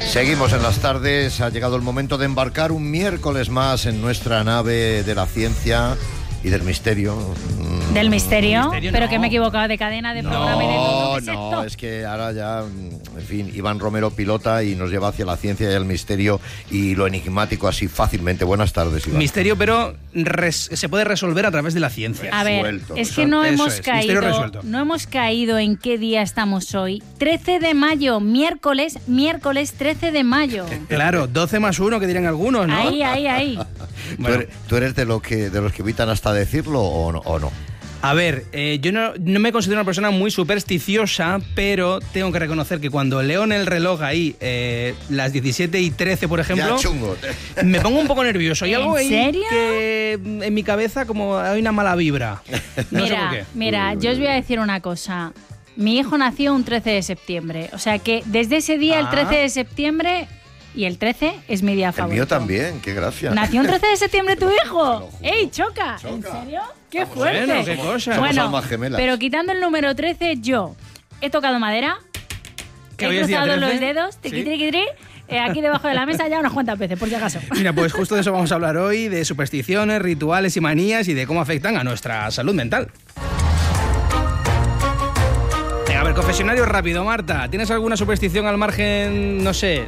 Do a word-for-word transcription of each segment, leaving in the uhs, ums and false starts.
Seguimos en las tardes, ha llegado el momento de embarcar un miércoles más en nuestra nave de la ciencia y del misterio. ¿Del misterio? misterio Pero no. que me he equivocado de cadena, de programa y de todo. No, no, es que ahora ya, en fin, Iván Romero pilota y nos lleva hacia la ciencia y el misterio y lo enigmático así fácilmente. Buenas tardes, Iván. Misterio, pero res, se puede resolver a través de la ciencia. A ver, Resuelto. es que no Eso hemos es, misterio caído, resuelto. no hemos caído en qué día estamos hoy. trece de mayo, miércoles, miércoles trece de mayo. Claro, doce más uno que dirían algunos, ¿no? Ahí, ahí, ahí. ¿Tú, Bueno. eres, tú eres de, lo que, de los que evitan hasta decirlo o no? O no? A ver, eh, yo no, no me considero una persona muy supersticiosa, pero tengo que reconocer que cuando leo en el reloj ahí eh, las diecisiete y trece, por ejemplo, Ya chungo. me pongo un poco nervioso. Hay ¿En algo ahí serio? que en mi cabeza como hay una mala vibra. No sé por Mira, qué. mira, yo os voy a decir una cosa. Mi hijo nació un trece de septiembre. O sea que desde ese día, el Ah. trece de septiembre, y el trece es mi día El favorito. mío también, qué gracia. ¿Nació un trece de septiembre tu hijo? Te lo juro. ¡Ey, choca! Choca. ¿En serio? ¡Qué Vamos, fuerte! bueno, qué cosa. Somos Bueno, almas gemelas. pero quitando el número trece, yo he tocado madera, ¿Que he hoy es día cruzado trece? los dedos, tiqui, Sí. triqui, tri, eh, aquí debajo de la mesa ya unas cuantas veces, por si acaso. Mira, pues justo de eso vamos a hablar hoy, de supersticiones, rituales y manías y de cómo afectan a nuestra salud mental. Venga, a ver, confesionario rápido, Marta. ¿Tienes alguna superstición al margen, no sé?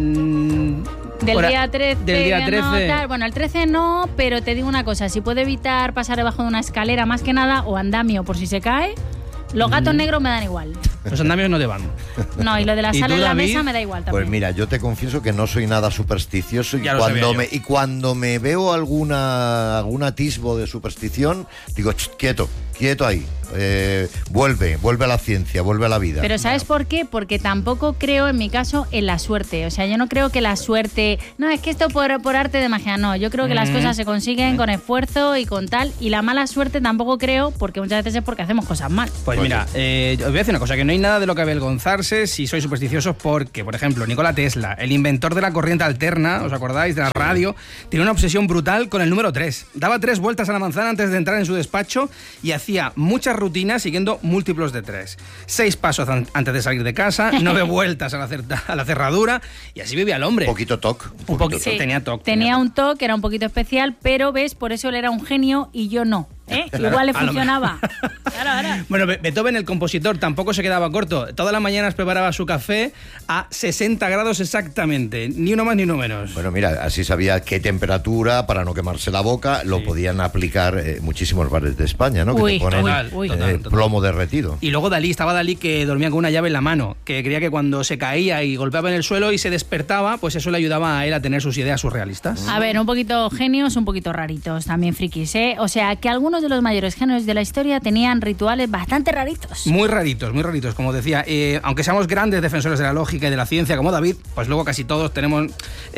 mmm, Del por a- día trece, Del día no, trece. tal. Bueno, el trece no, pero te digo una cosa, si puedo evitar pasar debajo de una escalera más que nada, o andamio por si se cae, los gatos negros me dan igual. Los andamios no te van. No, y lo de la ¿Y sal tú, en la David? mesa me da igual también. Pues mira, yo te confieso que no soy nada supersticioso y Ya lo cuando sabía me yo. y cuando me veo alguna algún atisbo de superstición, digo, "Ch, quieto, quieto ahí. Eh, vuelve, vuelve a la ciencia, vuelve a la vida." Pero ¿sabes por qué? Porque tampoco creo, en mi caso, en la suerte. O sea, yo no creo que la suerte... No, es que esto por, por arte de magia, no. Yo creo que las Mm. cosas se consiguen con esfuerzo y con tal. Y la mala suerte tampoco creo, porque muchas veces es porque hacemos cosas mal. Pues mira, eh, os voy a decir una cosa, que no hay nada de lo que avergonzarse si sois supersticiosos porque, por ejemplo, Nikola Tesla, el inventor de la corriente alterna, ¿os acordáis? De la radio, tiene una obsesión brutal con el número tres. Daba tres vueltas a la manzana antes de entrar en su despacho y hacía muchas rutinas siguiendo múltiplos de tres. Seis pasos an- antes de salir de casa, nueve vueltas a la, cer- a la cerradura y así vivía el hombre. Un poquito toc. Un poquito. Sí, Tenía toque. Tenía un toque, era un poquito especial, pero ves, por eso él era un genio y yo no. ¿eh? Igual le a lo funcionaba. Claro, ahora. Bueno, Be- Beethoven, el compositor, tampoco se quedaba corto. Todas las mañanas preparaba su café a sesenta grados exactamente. Ni uno más ni uno menos. Bueno, mira, así sabía qué temperatura para no quemarse la boca, lo podían aplicar eh, muchísimos bares de España, ¿no? Uy, que te ponen total, uy. eh, total, total. plomo derretido. Y luego Dalí, estaba Dalí que dormía con una llave en la mano, que creía que cuando se caía y golpeaba en el suelo y se despertaba, pues eso le ayudaba a él a tener sus ideas surrealistas. A ver, un poquito genios, un poquito raritos, también frikis, ¿eh? O sea, que algunos de los mayores genios de la historia tenían rituales bastante raritos. Muy raritos, muy raritos, como decía. Eh, aunque seamos grandes defensores de la lógica y de la ciencia como David, pues luego casi todos tenemos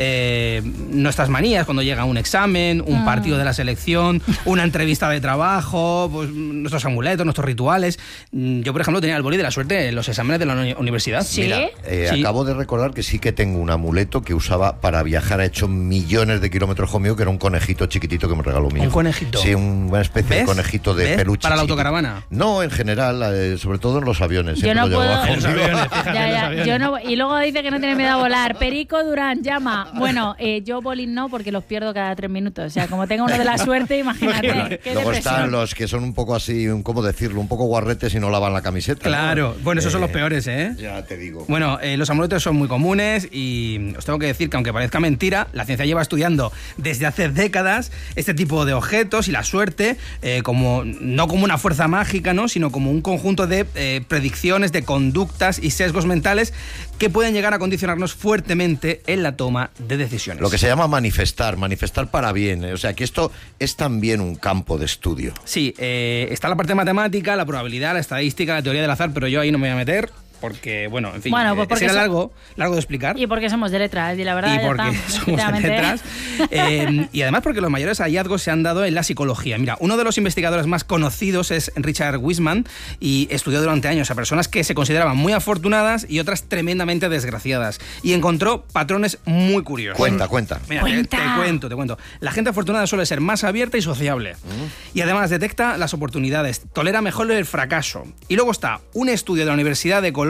eh, nuestras manías cuando llega un examen, un Ah. partido de la selección, una entrevista de trabajo, pues nuestros amuletos, nuestros rituales. Mm, Yo, por ejemplo, tenía el boli de la suerte en los exámenes de la uni- universidad. Sí. Mira, eh, Sí. acabo de recordar que sí que tengo un amuleto que usaba para viajar, ha hecho millones de kilómetros conmigo, que era un conejito chiquitito que me regaló mi ¿Un hijo. conejito? Sí, una especie de ¿Ves? conejito de ¿Ves? peluche. ¿Para la chiquitito. autocaravana? No, en general, eh, sobre todo en los aviones. Yo siempre no lo puedo. llevaba En los conmigo. aviones, fíjate, Ya, en los ya, aviones. yo no, y luego dice que no tiene miedo a volar. Perico Durán, llama. Bueno, eh, yo bolín no, porque los pierdo cada tres minutos. O sea, como tenga uno de la suerte, imagínate. Qué Luego depresión. están los que son un poco así, un- ¿cómo decirlo? Un poco guarretes y no lavan la camiseta. ¿no? Claro. Bueno, esos son los Eh, peores, ¿eh? Ya te digo. Bueno, eh, los amuletos son muy comunes y os tengo que decir que aunque parezca mentira, la ciencia lleva estudiando desde hace décadas este tipo de objetos y la suerte eh, como no como una fuerza mágica, ¿no? Sino como un conjunto de eh, predicciones, de conductas y sesgos mentales que pueden llegar a condicionarnos fuertemente en la toma de decisiones. Lo que se llama manifestar, manifestar para bien. eh. O sea, que esto es también un campo de estudio. Sí, eh, está la parte matemática, la probabilidad, la estadística, la teoría del azar, pero yo ahí no me voy a meter porque, bueno, en fin, Bueno, pues eh, porque será so- largo, largo de explicar. Y porque somos de letras, y la verdad, Y ya porque está, somos de efectivamente. letras. Eh, y además porque los mayores hallazgos se han dado en la psicología. Mira, uno de los investigadores más conocidos es Richard Wiseman y estudió durante años a personas que se consideraban muy afortunadas y otras tremendamente desgraciadas. Y encontró patrones muy curiosos. Cuenta, cuenta. Mira, te, Cuenta. te cuento, te cuento. La gente afortunada suele ser más abierta y sociable. Y además detecta las oportunidades, tolera mejor el fracaso. Y luego está un estudio de la Universidad de Colombia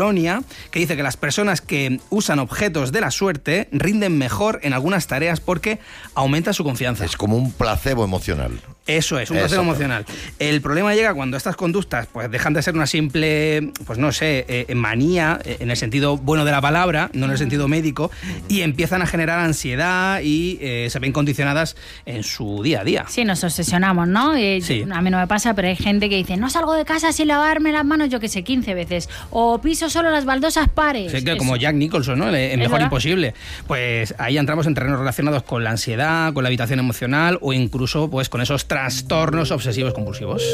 Polonia, que dice que las personas que usan objetos de la suerte rinden mejor en algunas tareas porque aumenta su confianza. Es como un placebo emocional. Eso es, un placebo emocional. El problema llega cuando estas conductas pues dejan de ser una simple, pues no sé, eh, manía, eh, en el sentido bueno de la palabra, no en el sentido médico, y empiezan a generar ansiedad y eh, se ven condicionadas en su día a día. Sí, nos obsesionamos, ¿no? Eh, Sí. A mí no me pasa, pero hay gente que dice, no salgo de casa sin lavarme las manos, yo que sé, quince veces, o piso solo las baldosas pares. Sí, que Eso. como Jack Nicholson, ¿no? El mejor verdad. imposible. Pues ahí entramos en terrenos relacionados con la ansiedad, con la habitación emocional o incluso pues con esos trastornos obsesivos compulsivos.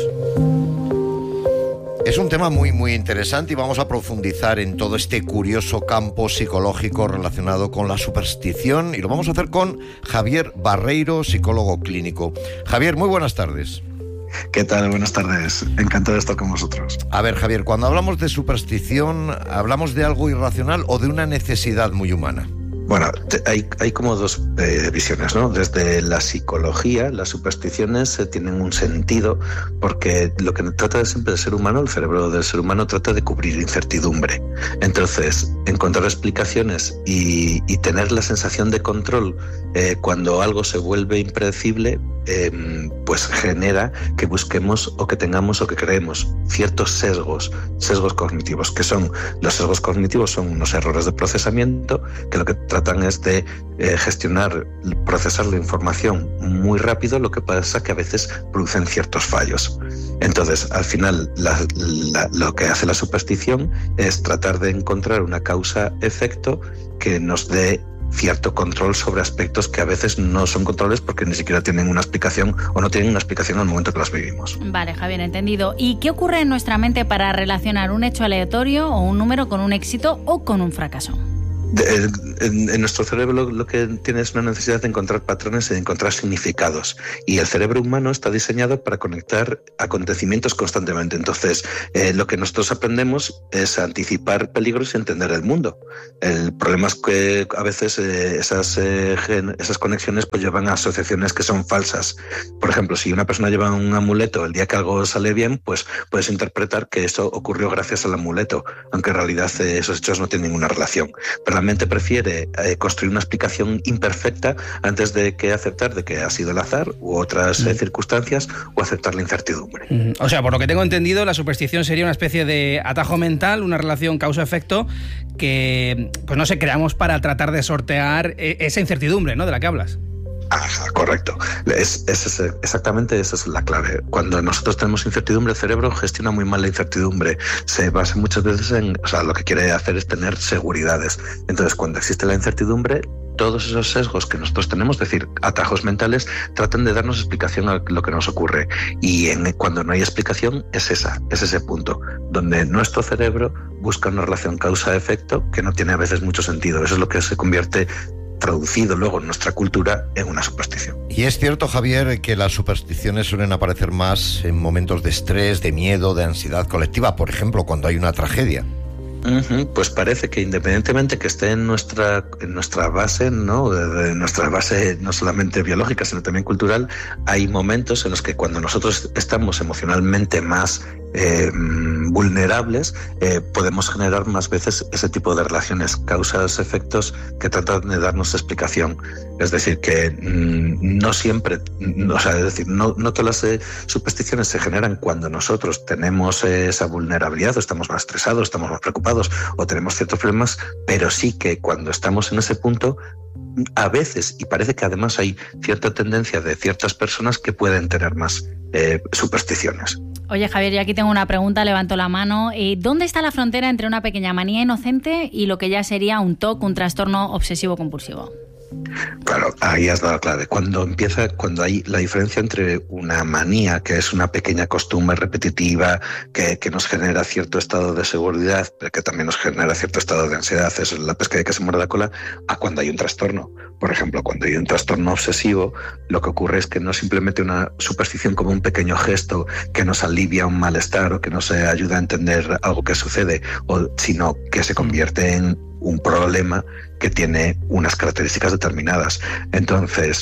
Es un tema muy, muy interesante y vamos a profundizar en todo este curioso campo psicológico relacionado con la superstición y lo vamos a hacer con Javier Barreiro, psicólogo clínico. Javier, muy buenas tardes. ¿Qué tal? Buenas tardes. Encantado de estar con vosotros. A ver, Javier, cuando hablamos de superstición, ¿hablamos de algo irracional o de una necesidad muy humana? Bueno, te- hay, hay como dos eh, visiones, ¿no? Desde la psicología, las supersticiones eh, tienen un sentido porque lo que trata de siempre del ser humano, el cerebro del ser humano trata de cubrir incertidumbre. Entonces, encontrar explicaciones y, y tener la sensación de control eh, cuando algo se vuelve impredecible, eh, pues genera que busquemos o que tengamos o que creemos ciertos sesgos, sesgos cognitivos, que son, los sesgos cognitivos son unos errores de procesamiento que lo que tratan es de eh, gestionar, procesar la información muy rápido, lo que pasa que a veces producen ciertos fallos. Entonces, al final, la, la, lo que hace la superstición es tratar de encontrar una causa-efecto que nos dé cierto control sobre aspectos que a veces no son controles porque ni siquiera tienen una explicación o no tienen una explicación al momento que las vivimos. Vale, Javier, entendido. ¿Y qué ocurre en nuestra mente para relacionar un hecho aleatorio o un número con un éxito o con un fracaso? De, en, en nuestro cerebro lo, lo que tiene es una necesidad de encontrar patrones y de encontrar significados. Y el cerebro humano está diseñado para conectar acontecimientos constantemente. Entonces, eh, lo que nosotros aprendemos es anticipar peligros y entender el mundo. El problema es que a veces eh, esas, eh, gen, esas conexiones pues llevan a asociaciones que son falsas. Por ejemplo, si una persona lleva un amuleto el día que algo sale bien, pues puedes interpretar que eso ocurrió gracias al amuleto, aunque en realidad eh, esos hechos no tienen ninguna relación. Pero la mente prefiere eh, construir una explicación imperfecta antes de que aceptar de que ha sido el azar u otras eh, circunstancias o aceptar la incertidumbre. Mm, O sea, por lo que tengo entendido, la superstición sería una especie de atajo mental, una relación causa-efecto que, pues no sé, creamos para tratar de sortear eh, esa incertidumbre, ¿no?, de la que hablas. Ajá, correcto. Es, es, es, exactamente esa es la clave. Cuando nosotros tenemos incertidumbre, el cerebro gestiona muy mal la incertidumbre. Se basa muchas veces en, o sea, lo que quiere hacer es tener seguridades. Entonces, cuando existe la incertidumbre, todos esos sesgos que nosotros tenemos, es decir, atajos mentales, tratan de darnos explicación a lo que nos ocurre. Y en, cuando no hay explicación, es esa, es ese punto, donde nuestro cerebro busca una relación causa-efecto que no tiene a veces mucho sentido. Eso es lo que se convierte traducido luego en nuestra cultura en una superstición. Y es cierto, Javier, que las supersticiones suelen aparecer más en momentos de estrés, de miedo, de ansiedad colectiva, por ejemplo, cuando hay una tragedia. Uh-huh. Pues parece que independientemente que esté en nuestra, en nuestra base, ¿no? De, de nuestra base no solamente biológica, sino también cultural, hay momentos en los que cuando nosotros estamos emocionalmente más eh, vulnerables, eh, podemos generar más veces ese tipo de relaciones, causas, efectos que tratan de darnos explicación. Es decir, que mmm, no siempre, o sea, es decir, no, no todas las eh, supersticiones se generan cuando nosotros tenemos eh, esa vulnerabilidad, o estamos más estresados, estamos más preocupados o tenemos ciertos problemas, pero sí que cuando estamos en ese punto, a veces, y parece que además hay cierta tendencia de ciertas personas que pueden tener más eh, supersticiones. Oye, Javier, yo aquí tengo una pregunta, levanto la mano. Eh, ¿Dónde está la frontera entre una pequeña manía inocente y lo que ya sería un T O C, un trastorno obsesivo-compulsivo? Claro, ahí has dado la clave. Cuando empieza, cuando hay la diferencia entre una manía, que es una pequeña costumbre repetitiva, que, que nos genera cierto estado de seguridad, pero que también nos genera cierto estado de ansiedad, es la pescadilla que se muerde la cola, a cuando hay un trastorno. Por ejemplo, cuando hay un trastorno obsesivo, lo que ocurre es que no es simplemente una superstición como un pequeño gesto que nos alivia un malestar o que nos ayuda a entender algo que sucede, o, sino que se convierte en un problema que tiene unas características determinadas. Entonces,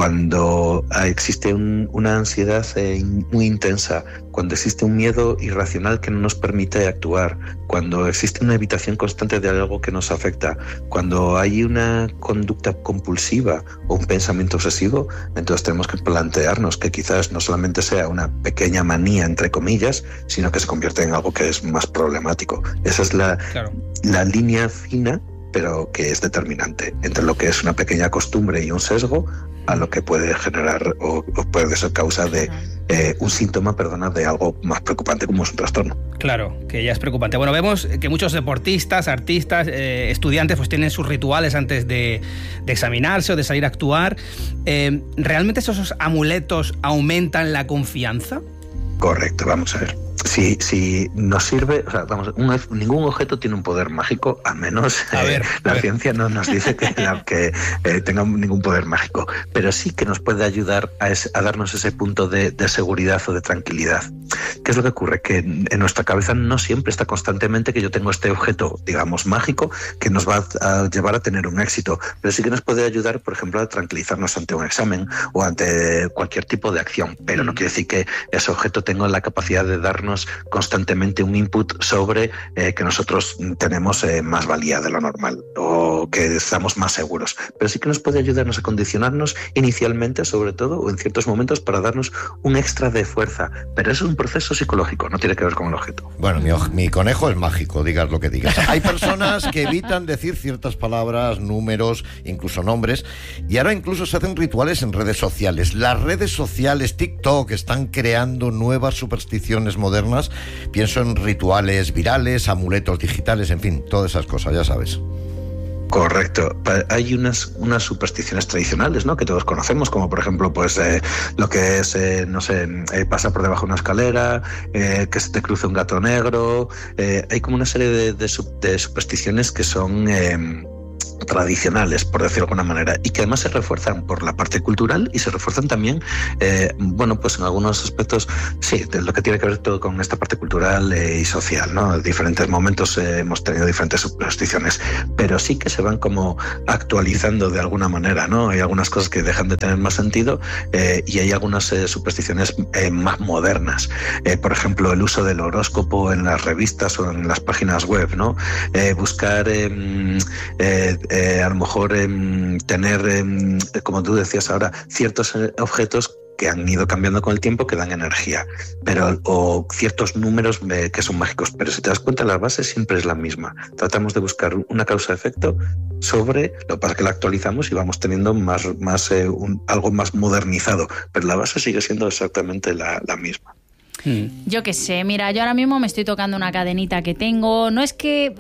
cuando existe un, una ansiedad eh, muy intensa, cuando existe un miedo irracional que no nos permite actuar, cuando existe una evitación constante de algo que nos afecta, cuando hay una conducta compulsiva o un pensamiento obsesivo, entonces tenemos que plantearnos que quizás no solamente sea una pequeña manía, entre comillas, sino que se convierte en algo que es más problemático. Esa es la, claro. la línea fina, pero que es determinante entre lo que es una pequeña costumbre y un sesgo a lo que puede generar o, o puede ser causa de eh, un síntoma, perdona, de algo más preocupante como es un trastorno. Claro, que ya es preocupante. Bueno, vemos que muchos deportistas, artistas, eh, estudiantes pues tienen sus rituales antes de, de examinarse o de salir a actuar. Eh, ¿Realmente esos amuletos aumentan la confianza? Correcto, vamos a ver. Si, si nos sirve, o sea, vamos, un, ningún objeto tiene un poder mágico, a menos a ver, eh, la ver. ciencia no nos dice que, la, que eh, tenga ningún poder mágico, pero sí que nos puede ayudar a, es, a darnos ese punto de, de seguridad o de tranquilidad. ¿Qué es lo que ocurre? Que en, en nuestra cabeza no siempre está constantemente que yo tengo este objeto, digamos, mágico, que nos va a, a llevar a tener un éxito, pero sí que nos puede ayudar, por ejemplo, a tranquilizarnos ante un examen o ante cualquier tipo de acción, pero no quiere decir que ese objeto tenga la capacidad de darnos constantemente un input sobre eh, que nosotros tenemos eh, más valía de lo normal o que estamos más seguros, pero sí que nos puede ayudarnos a condicionarnos inicialmente, sobre todo, o en ciertos momentos, para darnos un extra de fuerza, pero eso es un proceso psicológico, no tiene que ver con el objeto. Bueno, mi, mi conejo es mágico, digas lo que digas. Hay personas que evitan decir ciertas palabras, números, incluso nombres, y ahora incluso se hacen rituales en redes sociales. Las redes sociales, TikTok, están creando nuevas supersticiones modernas. Pienso en rituales virales, amuletos digitales, en fin, todas esas cosas, ya sabes. Correcto. Hay unas, unas supersticiones tradicionales, ¿no?, que todos conocemos, como por ejemplo, pues eh, lo que es, eh, no sé, eh, pasar por debajo de una escalera, eh, que se te cruce un gato negro. Eh, hay como una serie de, de, de supersticiones que son Eh, tradicionales, por decirlo de alguna manera, y que además se refuerzan por la parte cultural y se refuerzan también, eh, bueno, pues en algunos aspectos, sí, de lo que tiene que ver todo con esta parte cultural eh, y social, ¿no? En diferentes momentos eh, hemos tenido diferentes supersticiones, pero sí que se van como actualizando de alguna manera, ¿no? Hay algunas cosas que dejan de tener más sentido eh, y hay algunas eh, supersticiones eh, más modernas. Eh, por ejemplo, el uso del horóscopo en las revistas o en las páginas web, ¿no? Eh, buscar eh, eh, Eh, a lo mejor eh, tener, eh, como tú decías ahora, ciertos eh, objetos que han ido cambiando con el tiempo que dan energía, pero o ciertos números eh, que son mágicos, pero si te das cuenta la base siempre es la misma. Tratamos de buscar una causa-efecto sobre, lo que pasa es que la actualizamos y vamos teniendo más, más eh, un, algo más modernizado, pero la base sigue siendo exactamente la, la misma. Yo qué sé, mira, yo ahora mismo me estoy tocando una cadenita que tengo, no es que...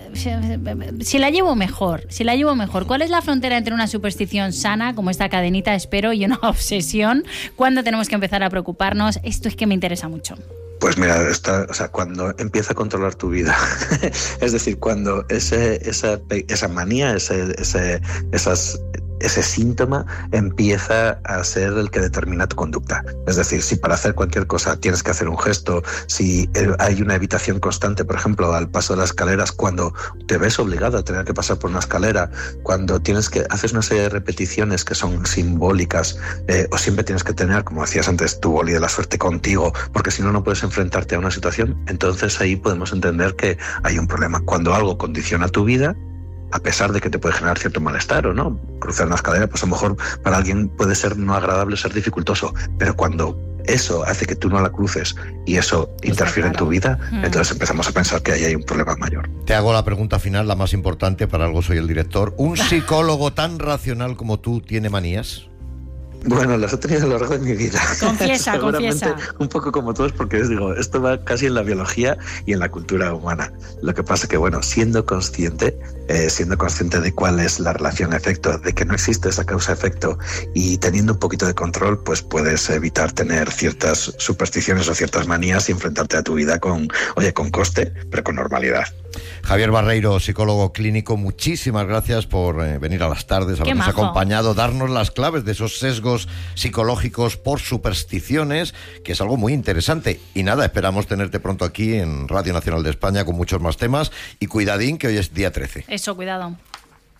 Si la llevo mejor, si la llevo mejor, ¿cuál es la frontera entre una superstición sana, como esta cadenita, espero, y una obsesión? ¿Cuándo tenemos que empezar a preocuparnos? Esto es que me interesa mucho. Pues mira, está, o sea, cuando empieza a controlar tu vida, es decir, cuando ese, esa, esa manía, ese, ese, esas... ese síntoma empieza a ser el que determina tu conducta. Es decir, si para hacer cualquier cosa tienes que hacer un gesto, si hay una evitación constante, por ejemplo, al paso de las escaleras, cuando te ves obligado a tener que pasar por una escalera, cuando tienes que haces una serie de repeticiones que son simbólicas, eh, o siempre tienes que tener, como decías antes, tu boli de la suerte contigo, porque si no, no puedes enfrentarte a una situación, entonces ahí podemos entender que hay un problema. Cuando algo condiciona tu vida, a pesar de que te puede generar cierto malestar o no, cruzar una escalera, pues a lo mejor para alguien puede ser no agradable, ser dificultoso, pero cuando eso hace que tú no la cruces y eso pues interfiere claro. en tu vida, mm. entonces empezamos a pensar que ahí hay un problema mayor. Te hago la pregunta final, la más importante, para algo soy el director. ¿Un psicólogo tan racional como tú tiene manías? Bueno, las he tenido a lo largo de mi vida. Confiesa, Seguramente confiesa. Un poco como todos, porque os digo, esto va casi en la biología y en la cultura humana. Lo que pasa que, bueno, siendo consciente, eh, siendo consciente de cuál es la relación-efecto, de que no existe esa causa-efecto y teniendo un poquito de control, pues puedes evitar tener ciertas supersticiones o ciertas manías y enfrentarte a tu vida con, oye, con coste, pero con normalidad. Javier Barreiro, psicólogo clínico, muchísimas gracias por eh, venir a las tardes, habernos acompañado, darnos las claves de esos sesgos psicológicos por supersticiones, que es algo muy interesante. Y nada, esperamos tenerte pronto aquí en Radio Nacional de España con muchos más temas. Y cuidadín, que hoy es día trece. Eso, cuidado.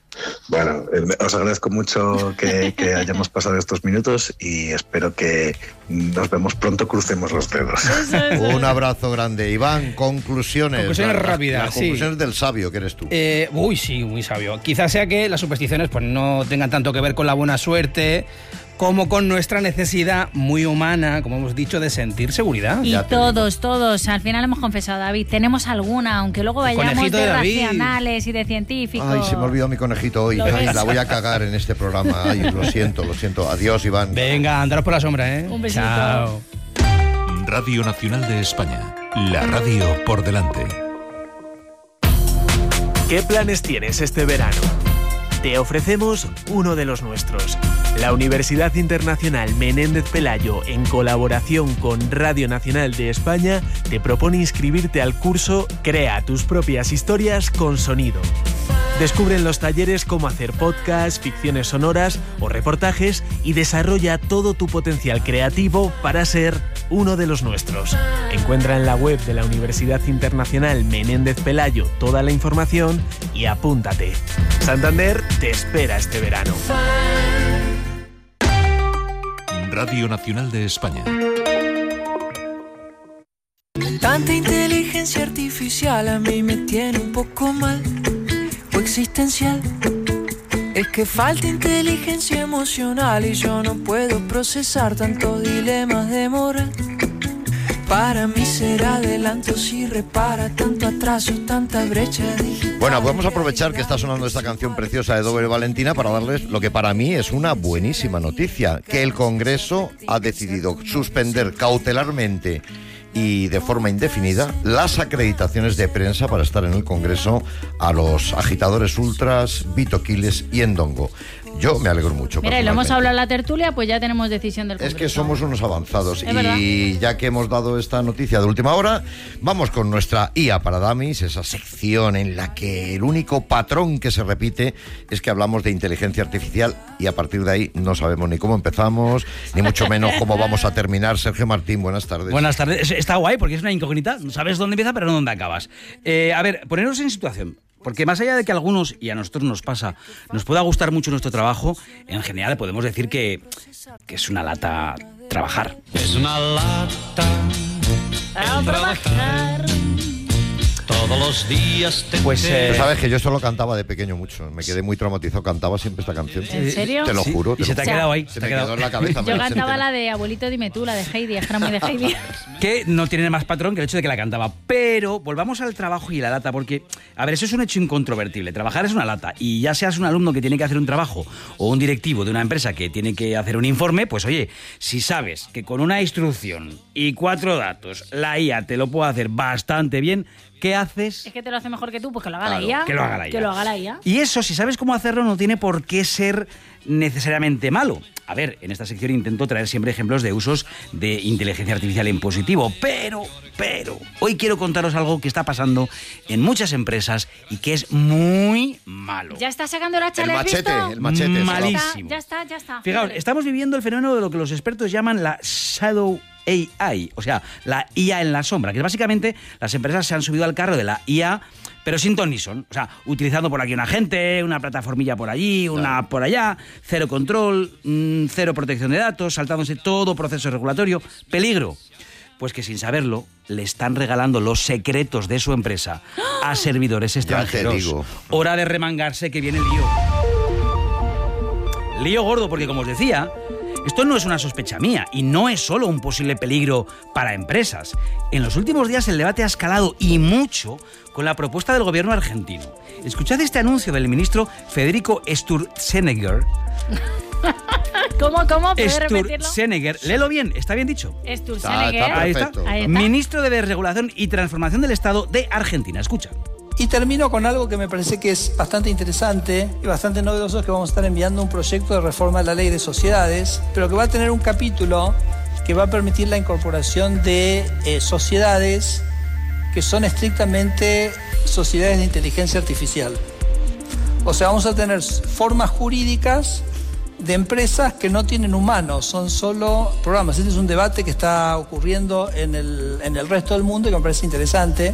Bueno, os agradezco mucho que, que hayamos pasado estos minutos y espero que nos vemos pronto, crucemos los dedos. Un abrazo grande. Iván, conclusiones. Conclusiones las, rápidas, las sí. conclusiones del sabio que eres tú. Eh, uy, sí, muy sabio. Quizás sea que las supersticiones pues no tengan tanto que ver con la buena suerte como con nuestra necesidad muy humana, como hemos dicho, de sentir seguridad. Y todos, todos, al final hemos confesado, David, tenemos alguna, aunque luego vayamos de, de racionales y de científicos. Ay, se me olvidó mi conejito hoy. Ay, la voy a cagar en este programa. Ay, lo siento, lo siento. Adiós, Iván. Venga, andaros por la sombra, ¿eh? Un besito. Chao. Radio Nacional de España. La radio por delante. ¿Qué planes tienes este verano? Te ofrecemos uno de los nuestros. La Universidad Internacional Menéndez Pelayo, en colaboración con Radio Nacional de España, te propone inscribirte al curso Crea tus propias historias con sonido. Descubre en los talleres cómo hacer podcasts, ficciones sonoras o reportajes y desarrolla todo tu potencial creativo para ser uno de los nuestros. Encuentra en la web de la Universidad Internacional Menéndez Pelayo toda la información y apúntate. Santander te espera este verano. Radio Nacional de España. Tanta inteligencia artificial a mí me tiene un poco mal o existencial. Es que falta inteligencia emocional y yo no puedo procesar tantos dilemas de moral. Para mí será adelanto si repara tanto atraso, tanta brecha digital. Bueno, vamos a aprovechar que está sonando esta canción preciosa de Doble Valentina para darles lo que para mí es una buenísima noticia, que el Congreso ha decidido suspender cautelarmente y de forma indefinida las acreditaciones de prensa para estar en el Congreso a los agitadores ultras, Vito Quiles y Endongo. Yo me alegro mucho. Mira, y lo hemos hablado en la tertulia, pues ya tenemos decisión del Congreso. Es que somos unos avanzados. Es y verdad. Ya que hemos dado esta noticia de última hora, vamos con nuestra I A para Dummies, esa sección en la que el único patrón que se repite es que hablamos de inteligencia artificial y a partir de ahí no sabemos ni cómo empezamos, ni mucho menos cómo vamos a terminar. Sergio Martín, buenas tardes. Buenas tardes. Está guay porque es una incógnita. No sabes dónde empieza, pero no dónde acabas. Eh, a ver, poneros en situación. Porque más allá de que a algunos, y a nosotros nos pasa, nos pueda gustar mucho nuestro trabajo, en general podemos decir que, que es una lata trabajar. Es una lata A trabajar. todos los días te Pues, eh, Tú sabes que yo solo cantaba de pequeño mucho. Me quedé muy traumatizado. Cantaba siempre esta canción. ¿En serio? Te lo Sí, juro. y se te ha lo juro. quedado ahí. Se Se te me ha quedado quedó en la cabeza. me Yo lo cantaba senté. la de Abuelito dime tú, la de Heidi, es que era muy de Heidi. que no tiene más patrón que el hecho de que la cantaba. Pero volvamos al trabajo y la lata, porque, a ver, eso es un hecho incontrovertible. Trabajar es una lata. Y ya seas un alumno que tiene que hacer un trabajo o un directivo de una empresa que tiene que hacer un informe, pues oye, si sabes que con una instrucción y cuatro datos la I A te lo puede hacer bastante bien, ¿qué haces? Es que te lo hace mejor que tú, pues que lo haga Claro, la I A. que lo haga la I A. Que lo haga la I A. Y eso, si sabes cómo hacerlo, no tiene por qué ser necesariamente malo. A ver, en esta sección intento traer siempre ejemplos de usos de inteligencia artificial en positivo, pero, pero, hoy quiero contaros algo que está pasando en muchas empresas y que es muy malo. Ya está sacando la El chale, ¿has machete, visto? el machete. se va. Malísimo. Ya está, ya está. Fijaos, Dale. estamos viviendo el fenómeno de lo que los expertos llaman la shadow A I, o sea, la I A en la sombra, que es básicamente las empresas se han subido al carro de la I A, pero sin ton ni son. O sea, utilizando por aquí un agente, una plataformilla por allí, una Claro. por allá, cero control, mmm, cero protección de datos, saltándose todo proceso regulatorio. Peligro. Pues que sin saberlo, le están regalando los secretos de su empresa a servidores extranjeros. digo. Hora de remangarse que viene el lío. Lío gordo, porque como os decía, esto no es una sospecha mía y no es solo un posible peligro para empresas. En los últimos días el debate ha escalado y mucho con la propuesta del gobierno argentino. Escuchad este anuncio del ministro Federico Sturzenegger. ¿Cómo, cómo? ¿Puedes repetirlo? Sturzenegger, léelo bien, ¿está bien dicho? Sturzenegger. está Ahí está. perfecto. Ahí está. Ministro de Desregulación y Transformación del Estado de Argentina. Escucha. Y termino con algo que me parece que es bastante interesante y bastante novedoso, es que vamos a estar enviando un proyecto de reforma de la ley de sociedades, pero que va a tener un capítulo que va a permitir la incorporación de eh, sociedades que son estrictamente sociedades de inteligencia artificial. O sea, vamos a tener formas jurídicas de empresas que no tienen humanos, son solo programas. Este es un debate que está ocurriendo en el, en el resto del mundo y que me parece interesante.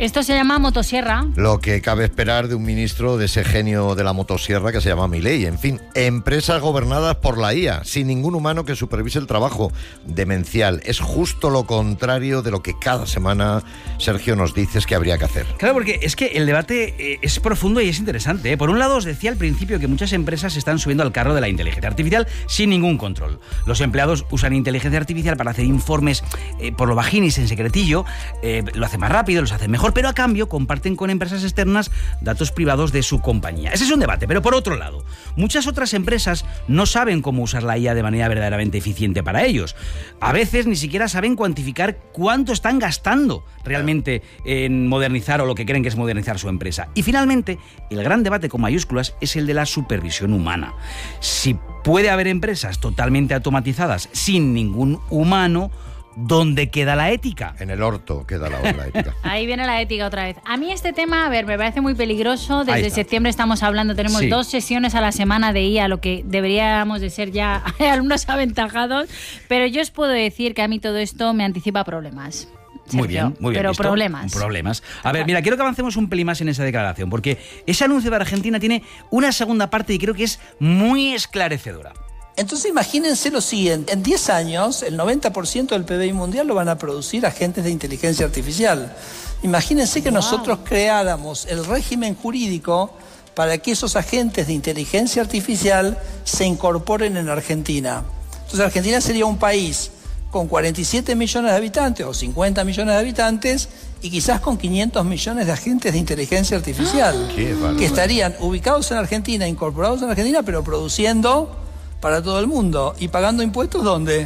Esto se llama motosierra. Lo que cabe esperar de un ministro de ese genio de la motosierra que se llama Milei. En fin, empresas gobernadas por la I A, sin ningún humano que supervise el trabajo. Demencial. Es justo lo contrario de lo que cada semana Sergio nos dices que habría que hacer. Claro, porque es que el debate eh, es profundo y es interesante, ¿eh? Por un lado, os decía al principio que muchas empresas están subiendo al carro de la inteligencia artificial sin ningún control. Los empleados usan inteligencia artificial para hacer informes eh, por lo bajinis en secretillo, eh, lo hacen más rápido, los hacen mejor, pero a cambio comparten con empresas externas datos privados de su compañía. Ese es un debate, pero por otro lado, muchas otras empresas no saben cómo usar la I A de manera verdaderamente eficiente para ellos. A veces ni siquiera saben cuantificar cuánto están gastando realmente en modernizar o lo que creen que es modernizar su empresa. Y finalmente, el gran debate con mayúsculas es el de la supervisión humana. Si puede haber empresas totalmente automatizadas sin ningún humano, ¿dónde queda la ética? En el orto queda la, la ética. Ahí viene la ética otra vez. A mí este tema, a ver, me parece muy peligroso. Desde septiembre estamos hablando, tenemos sí. dos sesiones a la semana de I A, lo que deberíamos de ser ya alumnos aventajados. Pero yo os puedo decir que a mí todo esto me anticipa problemas. Sergio, muy bien, muy bien. Pero visto. problemas. Problemas. A ver, mira, quiero que avancemos un pelín más en esa declaración, porque ese anuncio de Argentina tiene una segunda parte y creo que es muy esclarecedora. Entonces imagínense lo siguiente, en diez años el noventa por ciento del P B I mundial lo van a producir agentes de inteligencia artificial. Imagínense que wow. nosotros creáramos el régimen jurídico para que esos agentes de inteligencia artificial se incorporen en Argentina. Entonces Argentina sería un país con cuarenta y siete millones de habitantes o cincuenta millones de habitantes y quizás con quinientos millones de agentes de inteligencia artificial ¡Ah! que estarían ubicados en Argentina, incorporados en Argentina, pero produciendo para todo el mundo. ¿Y pagando impuestos dónde?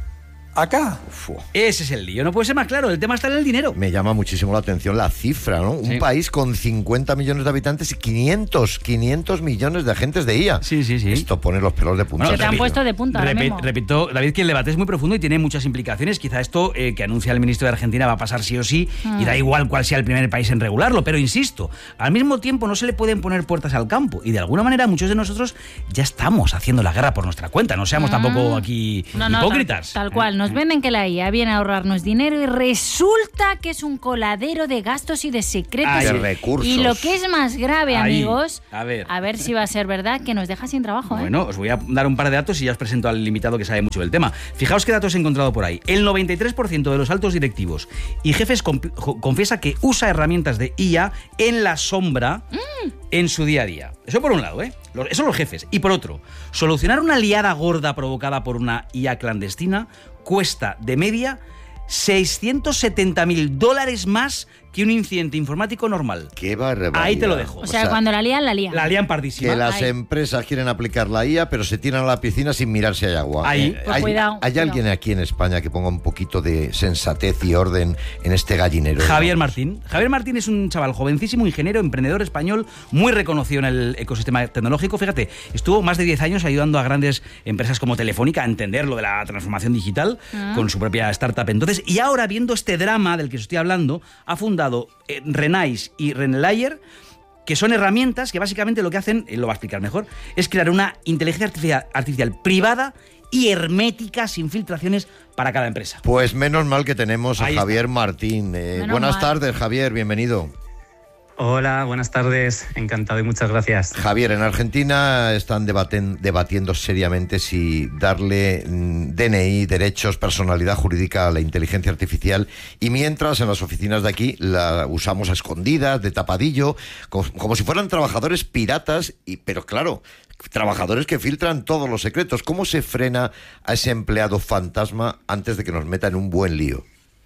Acá. Uf, ese es el lío, no puede ser más claro, el tema está en el dinero. Me llama muchísimo la atención la cifra, ¿no? Sí. Un país con cincuenta millones de habitantes y quinientos, quinientos millones de agentes de I A. Sí, sí, sí. Esto pone los pelos de punta. Bueno, se te han puesto de punta ahora mismo. Repito, David, que el debate es muy profundo y tiene muchas implicaciones. Quizá esto eh, que anuncia el ministro de Argentina va a pasar sí o sí mm. y da igual cuál sea el primer país en regularlo, pero insisto, al mismo tiempo no se le pueden poner puertas al campo y de alguna manera muchos de nosotros ya estamos haciendo la guerra por nuestra cuenta, no seamos mm. tampoco aquí no, no, hipócritas. Tal, tal cual, nos venden que la I A viene a ahorrarnos dinero y resulta que es un coladero de gastos y de secretos. Ay, de recursos. Y lo que es más grave, Ahí, amigos, a ver. a ver si va a ser verdad, que nos deja sin trabajo. ¿eh? Bueno, os voy a dar un par de datos y ya os presento al invitado que sabe mucho del tema. Fijaos qué datos he encontrado por ahí. El noventa y tres por ciento de los altos directivos y jefes confiesa que usa herramientas de I A en la sombra mm. en su día a día. Eso por un lado, ¿eh? Eso son los jefes. Y por otro, solucionar una liada gorda provocada por una I A clandestina cuesta de media seiscientos setenta mil dólares más que un incidente informático normal. ¡Qué barbaridad! Ahí te lo dejo. O sea, o sea cuando la lían, la lían. La lían pardísima. Que las Ahí. empresas quieren aplicar la I A, pero se tiran a la piscina sin mirar si hay agua. Ahí. Eh, pues hay, cuidado, ¿Hay cuidado. alguien aquí en España que ponga un poquito de sensatez y orden en este gallinero? Javier ¿no? Martín. Javier Martín es un chaval jovencísimo, ingeniero, emprendedor español, muy reconocido en el ecosistema tecnológico. Fíjate, estuvo más de diez años ayudando a grandes empresas como Telefónica a entender lo de la transformación digital ah. con su propia startup. Entonces, y ahora, viendo este drama del que os estoy hablando, ha fundado eh, Renais y Renlayer, que son herramientas que básicamente lo que hacen, él lo va a explicar mejor, es crear una inteligencia artificial, artificial privada y hermética, sin filtraciones, para cada empresa. Pues menos mal que tenemos a Ahí Javier está. Martín. Eh, Menos buenas mal. tardes, Javier, bienvenido. Hola, buenas tardes, encantado y muchas gracias. Javier, en Argentina están debaten, debatiendo seriamente si darle mm, D N I, derechos, personalidad jurídica a la inteligencia artificial, y mientras en las oficinas de aquí la usamos a escondidas, de tapadillo, como, como si fueran trabajadores piratas, y, pero claro, trabajadores que filtran todos los secretos. ¿Cómo se frena a ese empleado fantasma antes de que nos meta en un buen lío?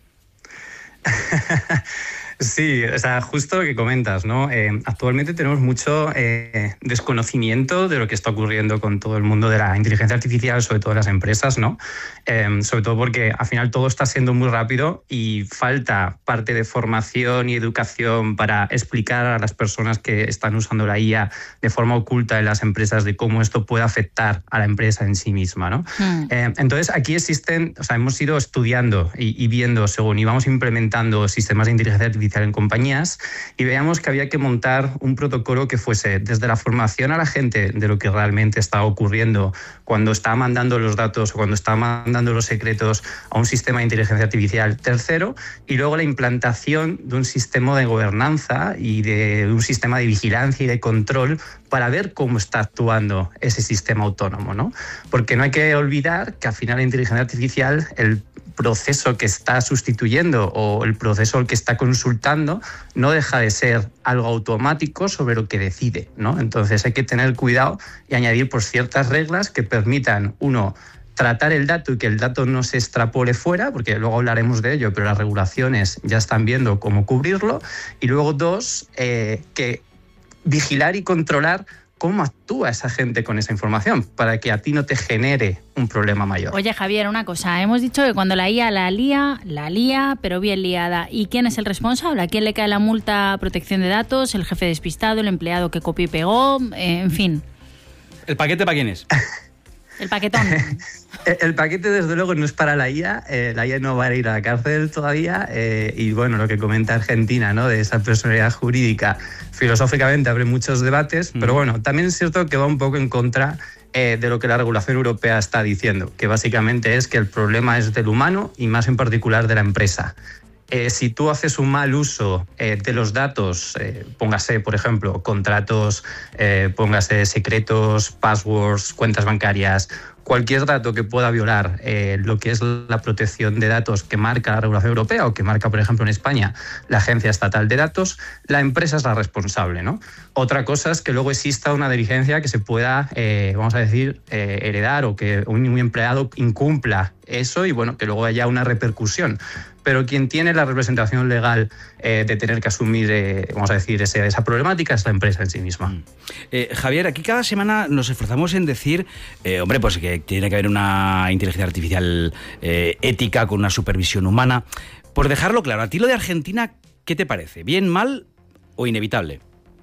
Sí, o sea, justo lo que comentas, ¿no? Eh, actualmente tenemos mucho eh, desconocimiento de lo que está ocurriendo con todo el mundo de la inteligencia artificial, sobre todo en las empresas, ¿no? Eh, sobre todo porque al final todo está siendo muy rápido y falta parte de formación y educación para explicar a las personas que están usando la I A de forma oculta en las empresas de cómo esto puede afectar a la empresa en sí misma, ¿no? Mm. Eh, entonces aquí existen, o sea, hemos ido estudiando y, y viendo según íbamos implementando sistemas de inteligencia artificial artificial en compañías y veíamos que había que montar un protocolo que fuese desde la formación a la gente de lo que realmente estaba ocurriendo cuando está mandando los datos o cuando está mandando los secretos a un sistema de inteligencia artificial tercero, y luego la implantación de un sistema de gobernanza y de un sistema de vigilancia y de control para ver cómo está actuando ese sistema autónomo, ¿no? Porque no hay que olvidar que al final la inteligencia artificial, el proceso que está sustituyendo o el proceso al que está consultando no deja de ser algo automático sobre lo que decide, ¿no? Entonces hay que tener cuidado y añadir por ciertas reglas que permitan, uno, tratar el dato y que el dato no se extrapole fuera, porque luego hablaremos de ello, pero las regulaciones ya están viendo cómo cubrirlo, y luego dos, eh, que vigilar y controlar cómo actúa esa gente con esa información para que a ti no te genere un problema mayor. Oye, Javier, una cosa. Hemos dicho que cuando la I A la lía, la lía, pero bien liada. ¿Y quién es el responsable? ¿A quién le cae la multa protección de datos? ¿El jefe despistado? ¿El empleado que copió y pegó? Eh, en fin. ¿El paquete para quién es? El paquetón. El paquete, desde luego, no es para la I A. Eh, la I A no va a ir a la cárcel todavía. Eh, y bueno, lo que comenta Argentina, ¿no?, de esa personalidad jurídica, filosóficamente abre muchos debates, mm. pero bueno, también es cierto que va un poco en contra eh, de lo que la regulación europea está diciendo, que básicamente es que el problema es del humano y más en particular de la empresa. Eh, si tú haces un mal uso eh, de los datos, eh, póngase, por ejemplo, contratos, eh, póngase secretos, passwords, cuentas bancarias, cualquier dato que pueda violar eh, lo que es la protección de datos que marca la regulación europea o que marca, por ejemplo, en España la Agencia Estatal de Datos, la empresa es la responsable, ¿no? Otra cosa es que luego exista una diligencia que se pueda, eh, vamos a decir, eh, heredar o que un, un empleado incumpla eso y, bueno, que luego haya una repercusión. Pero quien tiene la representación legal eh, de tener que asumir, eh, vamos a decir, ese, esa problemática es la empresa en sí misma. Eh, Javier, aquí cada semana nos esforzamos en decir, eh, hombre, pues que tiene que haber una inteligencia artificial eh, ética con una supervisión humana. Por dejarlo claro, a ti lo de Argentina, ¿qué te parece? ¿Bien, mal o inevitable?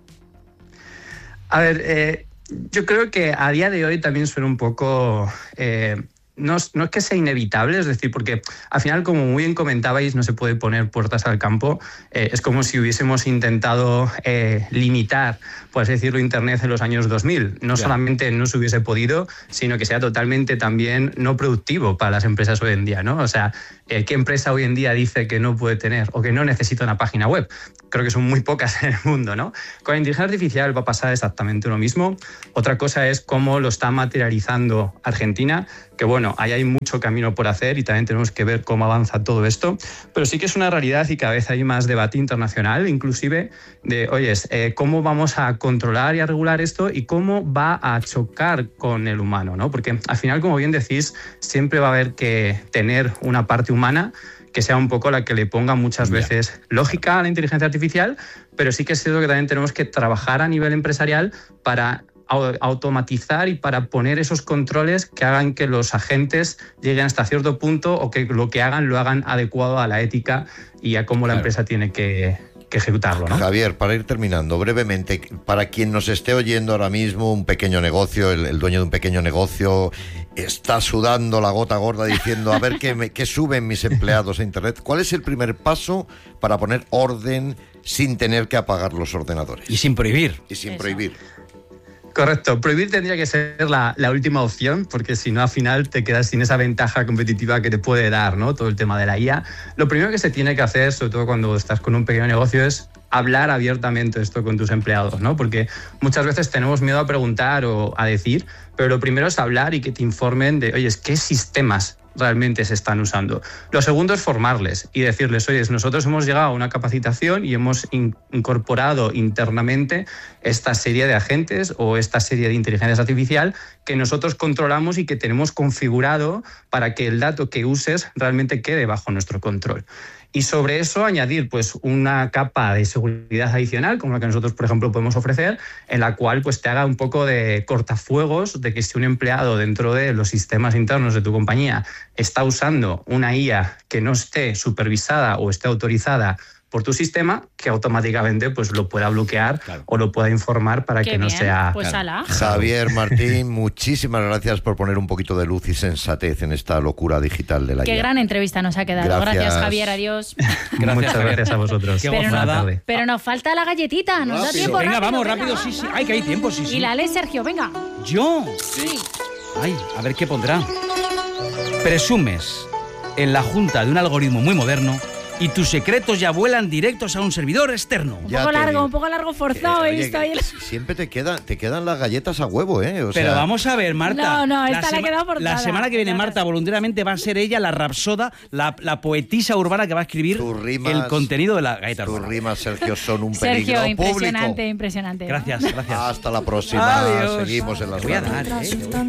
A ver, eh, yo creo que a día de hoy también suena un poco... Eh, No es, no es que sea inevitable, es decir, porque al final, como muy bien comentabais, no se puede poner puertas al campo. Eh, es como si hubiésemos intentado eh, limitar, por así decirlo, Internet en los años dos mil. No yeah. solamente no se hubiese podido, sino que sea totalmente también no productivo para las empresas hoy en día, ¿no? O sea, eh, ¿qué empresa hoy en día dice que no puede tener o que no necesita una página web? Creo que son muy pocas en el mundo, ¿no? Con la inteligencia artificial va a pasar exactamente lo mismo. Otra cosa es cómo lo está materializando Argentina, que bueno, ahí hay mucho camino por hacer y también tenemos que ver cómo avanza todo esto, pero sí que es una realidad y cada vez hay más debate internacional, inclusive de, oye, eh, ¿cómo vamos a controlar y a regular esto y cómo va a chocar con el humano, ¿no? Porque al final, como bien decís, siempre va a haber que tener una parte humana que sea un poco la que le ponga muchas veces lógica a la inteligencia artificial, pero sí que es cierto que también tenemos que trabajar a nivel empresarial para automatizar y para poner esos controles que hagan que los agentes lleguen hasta cierto punto o que lo que hagan lo hagan adecuado a la ética y a cómo la claro. empresa tiene que, que ejecutarlo, ¿no? Javier, para ir terminando, brevemente, para quien nos esté oyendo ahora mismo, un pequeño negocio, el, el dueño de un pequeño negocio está sudando la gota gorda diciendo a ver qué, me, qué suben mis empleados a Internet. ¿Cuál es el primer paso para poner orden sin tener que apagar los ordenadores? Y sin prohibir. Y sin Eso. prohibir. Correcto, prohibir tendría que ser la, la última opción, porque si no al final te quedas sin esa ventaja competitiva que te puede dar, ¿no?, todo el tema de la I A. Lo primero que se tiene que hacer, sobre todo cuando estás con un pequeño negocio, es hablar abiertamente esto con tus empleados, ¿no? Porque muchas veces tenemos miedo a preguntar o a decir, pero lo primero es hablar y que te informen de, oye, ¿qué sistemas realmente se están usando? Lo segundo es formarles y decirles, oye, nosotros hemos llegado a una capacitación y hemos in- incorporado internamente esta serie de agentes o esta serie de inteligencia artificial que nosotros controlamos y que tenemos configurado para que el dato que uses realmente quede bajo nuestro control. Y sobre eso añadir pues una capa de seguridad adicional, como la que nosotros, por ejemplo, podemos ofrecer, en la cual pues te haga un poco de cortafuegos de que si un empleado dentro de los sistemas internos de tu compañía está usando una I A que no esté supervisada o esté autorizada por tu sistema que automáticamente pues lo pueda bloquear claro. o lo pueda informar para Qué que no bien. sea... Pues claro. ala. Javier Martín, muchísimas gracias por poner un poquito de luz y sensatez en esta locura digital de la Qué I A. gran entrevista nos ha quedado. Gracias, gracias Javier, adiós. Gracias, Muchas Javier. gracias a vosotros. Qué pero, gozada. no, pero nos falta la galletita, nos Rápido. da tiempo. Venga, rápido, vamos, venga, rápido, sí, sí. Ay, que hay tiempo, sí, sí. Y la lee Sergio, venga. ¿Yo? Sí. Ay, a ver qué pondrá. Presumes en la junta de un algoritmo muy moderno y tus secretos ya vuelan directos a un servidor externo. Un Ya poco te largo, digo. un poco largo forzado. Eh, he oye, visto ahí. que siempre te quedan, te quedan las galletas a huevo, ¿eh? O Pero sea, vamos a ver, Marta. No, no, esta la le ha sema- quedado forzada. La semana que viene, Marta, voluntariamente va a ser ella la rapsoda, la, la poetisa urbana que va a escribir Tus rimas- el contenido de la galleta tus urbana. rimas, Sergio, son un peligro Sergio, público. impresionante, impresionante. Gracias, gracias. Hasta la próxima. Adiós. Seguimos en las Te voy a manos. dar, ¿eh?